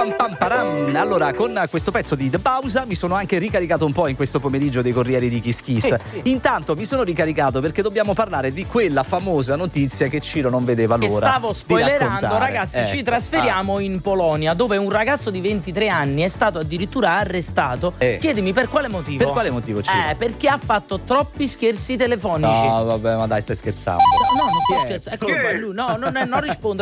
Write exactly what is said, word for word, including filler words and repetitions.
Pam pam param. Allora, con questo pezzo di The Pausa mi sono anche ricaricato un po' in questo pomeriggio dei Corrieri di Kiss Kiss. Eh, sì. Intanto mi sono ricaricato perché dobbiamo parlare di quella famosa notizia che Ciro non vedeva Che l'ora stavo di spoilerando, raccontare. ragazzi. Ecco. Ci trasferiamo Ah. in Polonia, dove un ragazzo di ventitré anni è stato addirittura arrestato. Eh. Chiedimi per quale motivo? Per quale motivo, Ciro? Eh, perché ha fatto troppi scherzi telefonici. No, vabbè, ma dai, stai scherzando. No, non sto Chi è? scherzando. Eccolo qua, lui. No, non, è, non risponde.